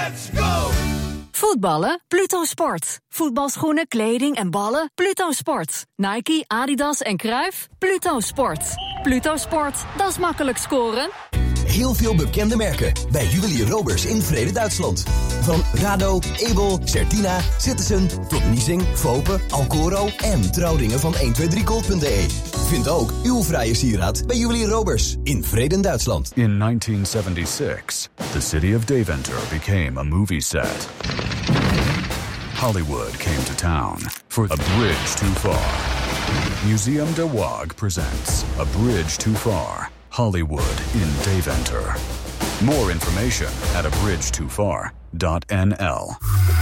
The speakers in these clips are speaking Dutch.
Let's go! Voetballen? Pluto Sport. Voetbalschoenen, kleding en ballen? Pluto Sport. Nike, Adidas en Cruijff? Pluto Sport. Pluto Sport, dat is makkelijk scoren. Heel veel bekende merken bij Juwelier Robers in Vrede, Duitsland. Van Rado, Ebel, Certina, Citizen tot Niesing, Fope, Alcoro en trouwringen van 123gold.de. Vind ook uw vrije sieraad bij Juwelier Robers in Vrede, Duitsland. In 1976, the city of Deventer became a movie set. Hollywood came to town for A Bridge Too Far. Museum de Waag presents A Bridge Too Far. Hollywood in Deventer. More information at abridgetofar.nl.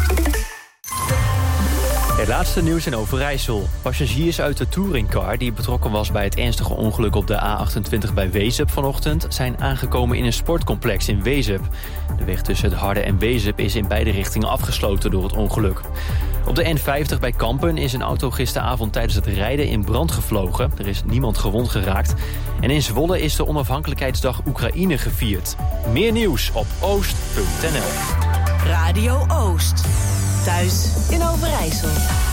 Het laatste nieuws in Overijssel. Passagiers uit de touringcar die betrokken was bij het ernstige ongeluk op de A28 bij Wezep vanochtend zijn aangekomen in een sportcomplex in Wezep. De weg tussen het Harde en Wezep is in beide richtingen afgesloten door het ongeluk. Op de N50 bij Kampen is een auto gisteravond tijdens het rijden in brand gevlogen. Er is niemand gewond geraakt. En in Zwolle is de onafhankelijkheidsdag Oekraïne gevierd. Meer nieuws op oost.nl. Radio Oost. Thuis in Overijssel.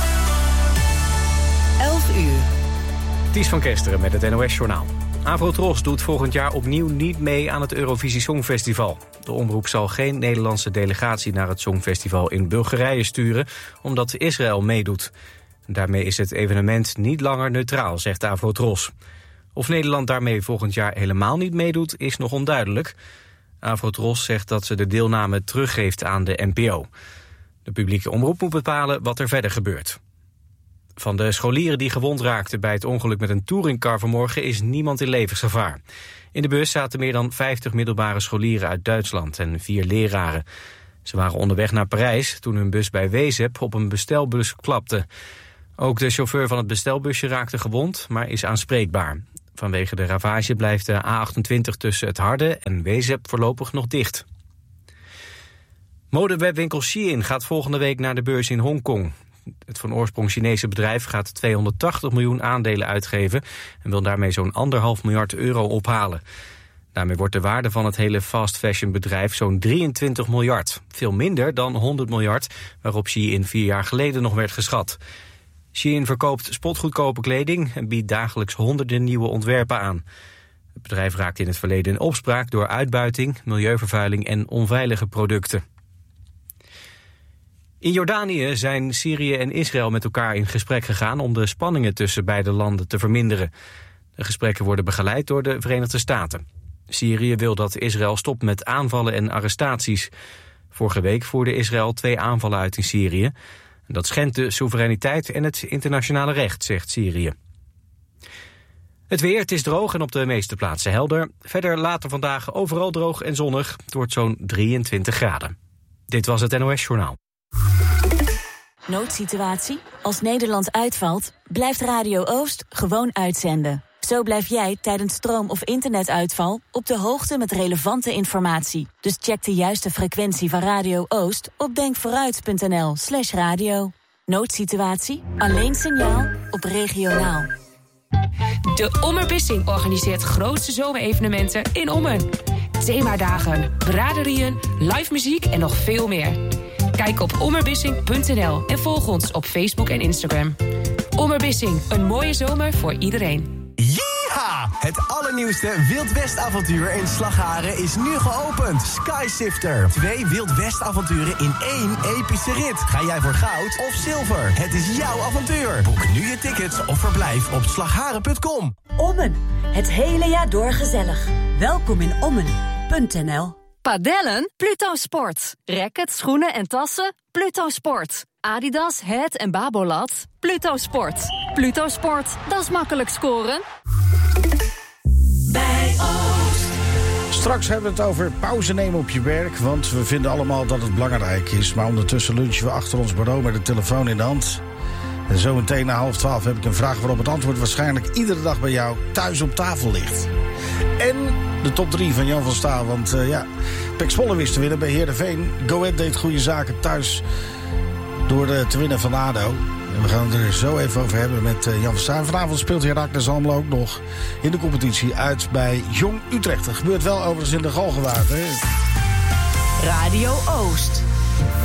11 uur. Ties van Kesteren met het NOS-journaal. Avrotros doet volgend jaar opnieuw niet mee aan het Eurovisie Songfestival. De omroep zal geen Nederlandse delegatie naar het Songfestival in Bulgarije sturen, omdat Israël meedoet. Daarmee is het evenement niet langer neutraal, zegt Avrotros. Of Nederland daarmee volgend jaar helemaal niet meedoet, is nog onduidelijk. Avrotros zegt dat ze de deelname teruggeeft aan de NPO. De publieke omroep moet bepalen wat er verder gebeurt. Van de scholieren die gewond raakten bij het ongeluk met een touringcar vanmorgen is niemand in levensgevaar. In de bus zaten meer dan 50 middelbare scholieren uit Duitsland en 4 leraren. Ze waren onderweg naar Parijs toen hun bus bij Wezep op een bestelbus klapte. Ook de chauffeur van het bestelbusje raakte gewond, maar is aanspreekbaar. Vanwege de ravage blijft de A28 tussen het Harde en Wezep voorlopig nog dicht. Modewebwinkel Shein gaat volgende week naar de beurs in Hongkong. Het van oorsprong Chinese bedrijf gaat 280 miljoen aandelen uitgeven en wil daarmee zo'n 1,5 miljard euro ophalen. Daarmee wordt de waarde van het hele fast fashion bedrijf zo'n 23 miljard. Veel minder dan 100 miljard, waarop Shein 4 jaar geleden nog werd geschat. Shein verkoopt spotgoedkope kleding en biedt dagelijks honderden nieuwe ontwerpen aan. Het bedrijf raakte in het verleden in opspraak door uitbuiting, milieuvervuiling en onveilige producten. In Jordanië zijn Syrië en Israël met elkaar in gesprek gegaan om de spanningen tussen beide landen te verminderen. De gesprekken worden begeleid door de Verenigde Staten. Syrië wil dat Israël stopt met aanvallen en arrestaties. Vorige week voerde Israël 2 aanvallen uit in Syrië. Dat schendt de soevereiniteit en het internationale recht, zegt Syrië. Het weer, het is droog en op de meeste plaatsen helder. Verder later vandaag overal droog en zonnig. Het wordt zo'n 23 graden. Dit was het NOS Journaal. Noodsituatie? Als Nederland uitvalt, blijft Radio Oost gewoon uitzenden. Zo blijf jij tijdens stroom- of internetuitval op de hoogte met relevante informatie. Dus check de juiste frequentie van Radio Oost op denkvooruit.nl/radio. Noodsituatie? Alleen signaal op regionaal. De Ommerbissing organiseert grootste zomerevenementen in Ommen. Themadagen, braderieën, live muziek en nog veel meer. Kijk op ommerbissing.nl en volg ons op Facebook en Instagram. Ommerbissing, een mooie zomer voor iedereen. Yeeha! Het allernieuwste Wild West avontuur in Slagharen is nu geopend. Skysifter. 2 Wild West avonturen in 1 epische rit. Ga jij voor goud of zilver? Het is jouw avontuur. Boek nu je tickets of verblijf op slagharen.com. Ommen. Het hele jaar door gezellig. Welkom in Ommen.nl. Padellen? Pluto Sport. Rackets, schoenen en tassen? Pluto Sport. Adidas, Het en Babolat? Pluto Sport. Pluto Sport, dat is makkelijk scoren. Bij Oost. Straks hebben we het over pauze nemen op je werk, want we vinden allemaal dat het belangrijk is. Maar ondertussen lunchen we achter ons bureau met de telefoon in de hand. En zometeen na 11:30 heb ik een vraag waarop het antwoord waarschijnlijk iedere dag bij jou thuis op tafel ligt. En de top 3 van Jan van Staal, want PEC Zwolle wist te winnen bij Heerenveen. Go Ahead deed goede zaken thuis door te winnen van ADO. En we gaan het er zo even over hebben met Jan van Staal. Vanavond speelt Heracles Almelo ook nog in de competitie uit bij Jong Utrecht. Dat gebeurt wel overigens in de Galgenwaard, hè? Radio Oost.